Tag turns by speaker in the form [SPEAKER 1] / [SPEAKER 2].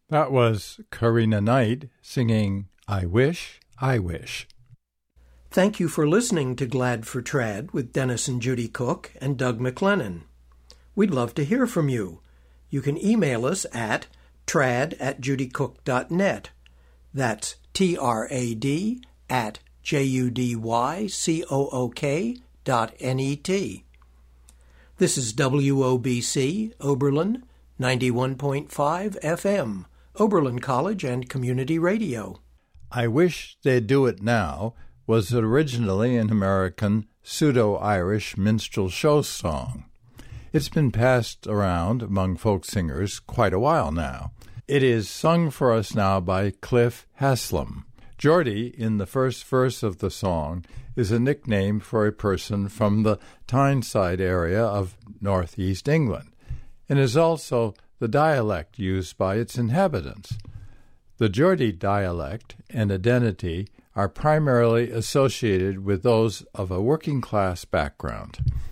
[SPEAKER 1] That was Karina Knight singing I Wish, I Wish.
[SPEAKER 2] Thank you for listening to Glad for Trad with Dennis and Judy Cook and Doug McLennan. We'd love to hear from you. You can email us at trad@judycook.net. That's trad@judycook.net. This is WOBC, Oberlin, 91.5 FM, Oberlin College and Community Radio.
[SPEAKER 1] I Wish They'd Do It Now was originally an American pseudo-Irish minstrel show song. It's been passed around among folk singers quite a while now. It is sung for us now by Cliff Haslam. Geordie, in the first verse of the song, is a nickname for a person from the Tyneside area of northeast England, and is also the dialect used by its inhabitants. The Geordie dialect and identity are primarily associated with those of a working-class background.